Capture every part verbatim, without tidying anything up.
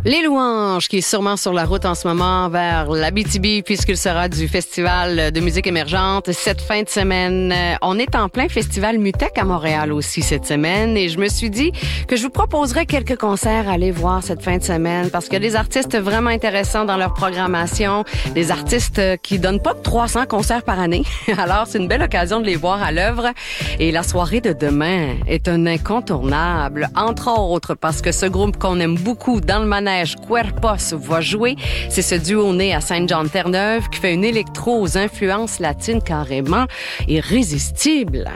Les Louanges, qui est sûrement sur la route en ce moment vers l'Abitibi, puisqu'il sera du Festival de musique émergente cette fin de semaine. On est en plein Festival Mutec à Montréal aussi cette semaine, et je me suis dit que je vous proposerais quelques concerts à aller voir cette fin de semaine, parce qu'il y a des artistes vraiment intéressants dans leur programmation, des artistes qui donnent pas de trois cents concerts par année. Alors, c'est une belle occasion de les voir à l'œuvre. Et la soirée de demain est un incontournable, entre autres parce que ce groupe qu'on aime beaucoup dans le manège, Cuerpos, va jouer. C'est ce duo né à Saint-Jean-de-Terre-Neuve qui fait une électro aux influences latines carrément irrésistibles.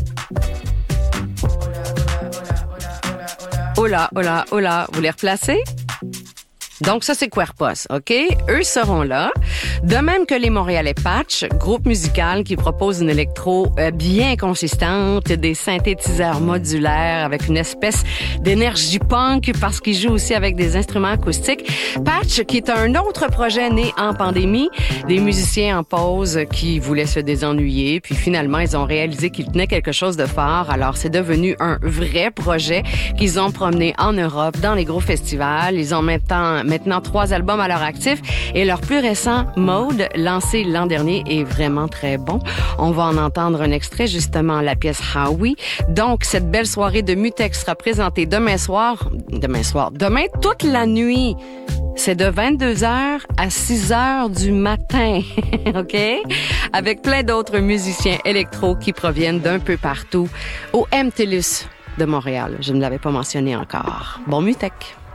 Hola, hola, hola. Vous les replacez? Donc, ça, c'est Cuerpos, OK? Eux seront là. De même que les Montréalais Patch, groupe musical qui propose une électro euh, bien consistante, des synthétiseurs modulaires avec une espèce d'énergie punk parce qu'ils jouent aussi avec des instruments acoustiques. Patch, qui est un autre projet né en pandémie, des musiciens en pause qui voulaient se désennuyer, puis finalement, ils ont réalisé qu'ils tenaient quelque chose de fort. Alors, c'est devenu un vrai projet qu'ils ont promené en Europe, dans les gros festivals. Ils ont maintenant Maintenant, trois albums à leur actif et leur plus récent, Mode, lancé l'an dernier, est vraiment très bon. On va en entendre un extrait, justement, la pièce Howie. Donc, cette belle soirée de Mutec sera présentée demain soir, demain soir, demain toute la nuit. C'est de vingt-deux heures à six heures du matin, OK? Avec plein d'autres musiciens électro qui proviennent d'un peu partout au M T L U S de Montréal. Je ne l'avais pas mentionné encore. Bon Mutec!